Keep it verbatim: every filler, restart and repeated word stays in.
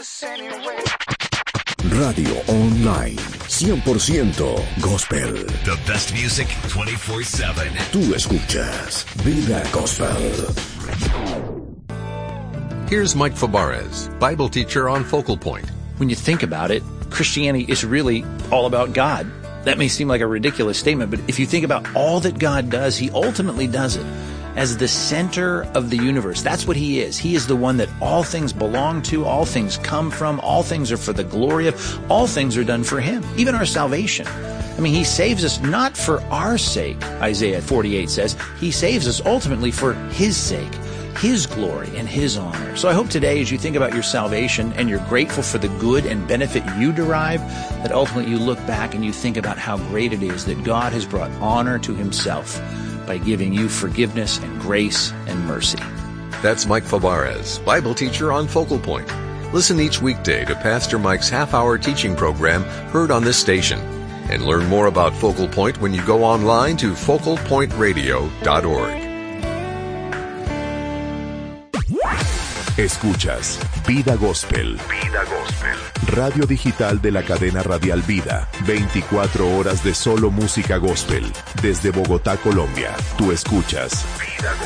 Radio Online, cien por ciento Gospel. The best music twenty-four seven. Tú escuchas Vida Gospel. Here's Mike Fabarez, Bible teacher on Focal Point. When you think about it, Christianity is really all about God. That may seem like a ridiculous statement, but if you think about all that God does, He ultimately does it as the center of the universe. That's what He is. He is the one that all things belong to, all things come from, all things are for the glory of, all things are done for Him, even our salvation. I mean, He saves us not for our sake, Isaiah forty-eight says. He saves us ultimately for His sake, His glory and His honor. So I hope today, as you think about your salvation and you're grateful for the good and benefit you derive, that ultimately you look back and you think about how great it is that God has brought honor to Himself by giving you forgiveness and grace and mercy. That's Mike Fabarez, Bible teacher on Focal Point. Listen each weekday to Pastor Mike's half-hour teaching program heard on this station. And learn more about Focal Point when you go online to focal point radio dot org. Escuchas Vida Gospel. Vida Gospel. Radio digital de la cadena radial Vida. veinticuatro horas de solo música gospel. Desde Bogotá, Colombia. Tú escuchas Vida Gospel.